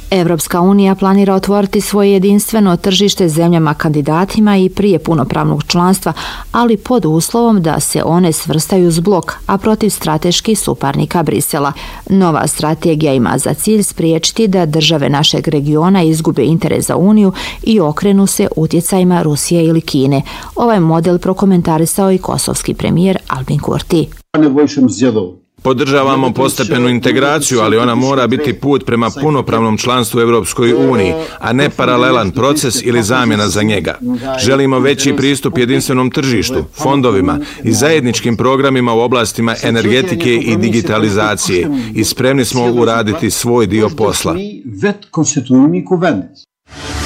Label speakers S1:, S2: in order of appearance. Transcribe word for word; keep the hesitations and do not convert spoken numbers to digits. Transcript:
S1: Evropska unija planira otvoriti svoje jedinstveno tržište zemljama kandidatima i prije punopravnog članstva, ali pod uslovom da se one svrstaju uz blok, a protiv strateških suparnika Brisela. Nova strategija ima za cilj spriječiti da države našeg regiona izgube interes za Uniju i okrenu se utjecajima Rusije ili Kine. Ovaj model prokomentarisao i kosovski premijer Albin Kurti.
S2: Podržavamo postepenu integraciju, ali ona mora biti put prema punopravnom članstvu u Europskoj uniji, a ne paralelan proces ili zamjena za njega. Želimo veći pristup jedinstvenom tržištu, fondovima i zajedničkim programima u oblastima energetike i digitalizacije i spremni smo uraditi svoj dio posla.